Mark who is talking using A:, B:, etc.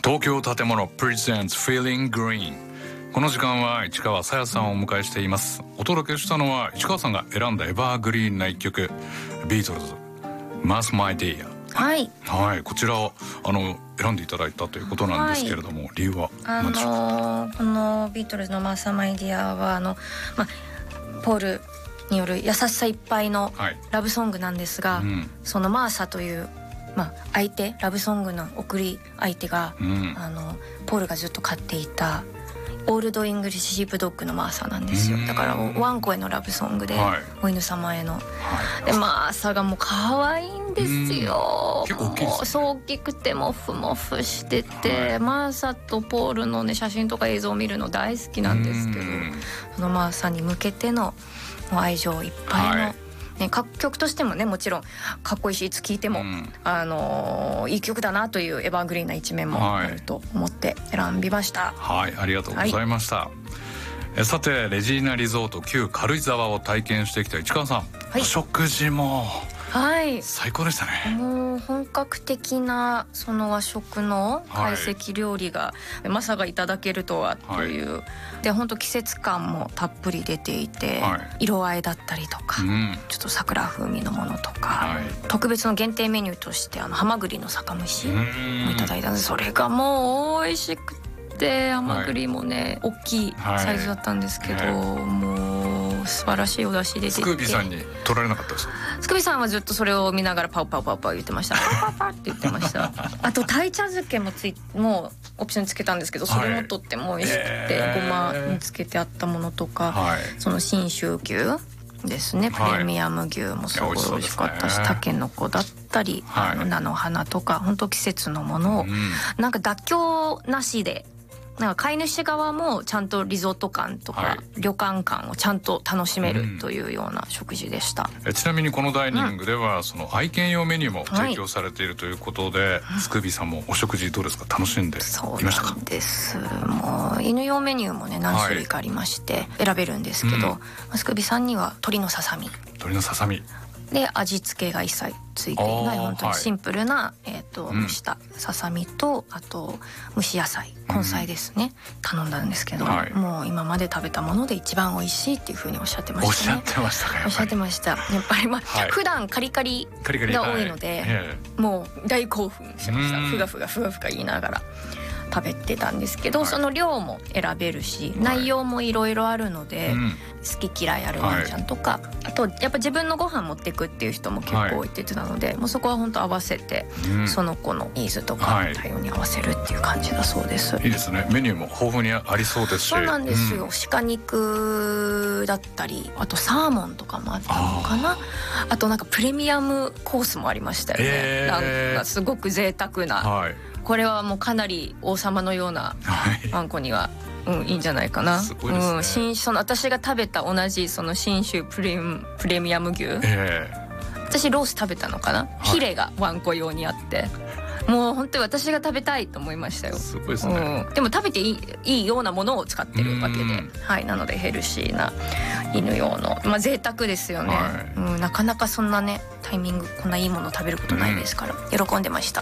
A: 東京建物プレゼンツ Feeling Green。 この時間は市川さやさんをお迎えしています。お届けしたのは市川さんが選んだエバーグリーンな一曲、ビートルズ Mass My Dear。
B: はい、
A: はい、こちらを選んでいただいたということなんですけれども、理由は何でしょうか？
B: このビートルズの Mass My Dear はポールによる優しさいっぱいのラブソングなんですが、そのマーサという相手、ラブソングの送り相手が、ポールがずっと飼っていたオールドイングリッシュシープドッグのマーサなんですよ。だからワンコへのラブソングで、お犬様への、でマーサがもう可愛いんですよ。
A: 結構大きいですね。
B: そう大きくてモフモフしてて、マーサとポールのね写真とか映像を見るの大好きなんですけど、そのマーサに向けての愛情いっぱいの、各曲としてもねもちろんかっこいいし、いつ聴いても、いい曲だなというエバーグリーンな一面もあると思って選びました。
A: はい、ありがとうございました。さてレジーナリゾート旧軽井沢を体験してきた市川さん、お食事も最高でしたね。
B: もう本格的なその和食の懐石料理が、まさかいただけるとはという、で本当季節感もたっぷり出ていて、色合いだったりとか、ちょっと桜風味のものとか、特別の限定メニューとしてハマグリの酒蒸しもいただいたので、それがもう美味しくて、ハマグリもね、大きいサイズだったんですけど、もう素晴らしいお出汁で出て、
A: スクービーさんに取られなかったですか？
B: スクビさんはずっとそれを見ながらパウパウパウパウ言ってました。パウパウって言ってました。あと鯛茶漬けももうオプションにつけたんですけど、それもとっても美味しくて、ごまにつけてあったものとか、その信州牛ですね、プレミアム牛もすごい美味しかったし、タケノコだったり、菜の花とか本当季節のものを、なんか妥協なしで、なんか飼い主側もちゃんとリゾート感とか、旅館感をちゃんと楽しめるというような食事でした。
A: ちなみにこのダイニングでは、その愛犬用メニューも提供されているということで、スクービーさんもお食事どうですか？楽しんでいましたか？
B: そうなんです。もう犬用メニューもね何種類かありまして選べるんですけど、スクービーさんには鶏のささみで、味付けが一切ついていない本当にシンプルな、蒸したささみと、あと蒸し野菜、根菜ですね、頼んだんですけど、もう今まで食べたもので一番美味しいっていう風におっしゃってましたね。
A: おっしゃってましたか？
B: おっしゃってました。やっぱり普段カリカリが多いので、もう大興奮しました。ふがふがふがふが言いながら食べてたんですけど、その量も選べるし、内容もいろいろあるので、好き嫌いあるワンちゃんとか、あとやっぱ自分のご飯持ってくっていう人も結構多いって言ってたので、もうそこは本当合わせて、その子のニーズとか対応に合わせるっていう感じだそうです。
A: いいですね。メニューも豊富にありそうですし。
B: そうなんですよ。鹿肉だったり、あとサーモンとかもあったのかな。あとなんかプレミアムコースもありましたよね。なんかすごく贅沢な、これはもうかなり王様のようなワンコにはいいんじゃないかな。
A: すごいですね。
B: その私が食べた同じその信州プレミアム牛、私ロース食べたのかな、ヒレがワンコ用にあって、もう本当に私が食べたいと思いましたよ。
A: すごいですね。
B: でも食べていいようなものを使ってるわけで、なのでヘルシーな犬用の、贅沢ですよね。なかなかそんなねタイミング、こんないいもの食べることないですから、喜んでました。